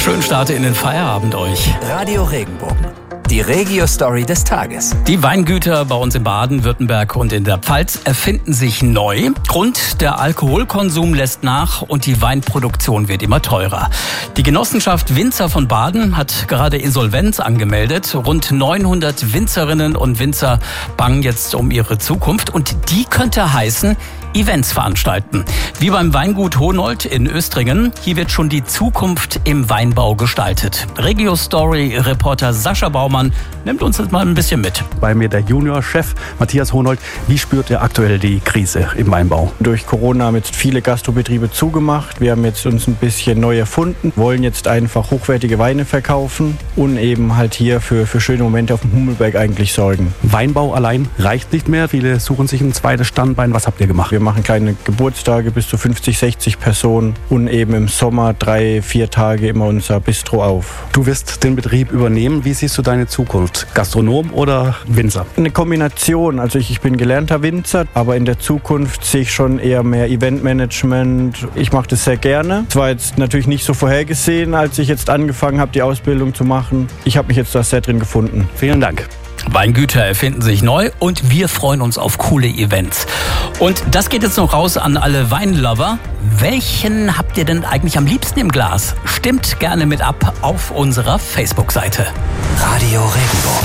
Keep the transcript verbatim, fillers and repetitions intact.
Schönen Start in den Feierabend euch. Radio Regenbogen. Die Regio-Story des Tages. Die Weingüter bei uns in Baden-Württemberg und in der Pfalz erfinden sich neu. Grund: der Alkoholkonsum lässt nach und die Weinproduktion wird immer teurer. Die Genossenschaft Winzer von Baden hat gerade Insolvenz angemeldet. Rund neunhundert Winzerinnen und Winzer bangen jetzt um ihre Zukunft. Und die könnte heißen, Events veranstalten. Wie beim Weingut Hohnold in Östringen. Hier wird schon die Zukunft im Weinbau gestaltet. Regio-Story-Reporter Sascha Baumann nimmt uns jetzt mal ein bisschen mit. Bei mir der Juniorchef Matthias Hohnold. Wie spürt er aktuell die Krise im Weinbau? Durch Corona haben jetzt viele Gastrobetriebe zugemacht. Wir haben jetzt uns ein bisschen neu erfunden, wollen jetzt einfach hochwertige Weine verkaufen und eben halt hier für, für schöne Momente auf dem Hummelberg eigentlich sorgen. Weinbau allein reicht nicht mehr. Viele suchen sich ein zweites Standbein. Was habt ihr gemacht? Wir machen kleine Geburtstage bis zu fünfzig, sechzig Personen und eben im Sommer drei, vier Tage immer unser Bistro auf. Du wirst den Betrieb übernehmen. Wie siehst du deine Zukunft? Gastronom oder Winzer? Eine Kombination. Also ich, ich bin gelernter Winzer, aber in der Zukunft sehe ich schon eher mehr Eventmanagement. Ich mache das sehr gerne. Es war jetzt natürlich nicht so vorhergesehen, als ich jetzt angefangen habe, die Ausbildung zu machen. Ich habe mich jetzt da sehr drin gefunden. Vielen Dank. Weingüter erfinden sich neu und wir freuen uns auf coole Events. Und das geht jetzt noch raus an alle Weinlover. Welchen habt ihr denn eigentlich am liebsten im Glas? Stimmt gerne mit ab auf unserer Facebook-Seite. Radio Regenbogen.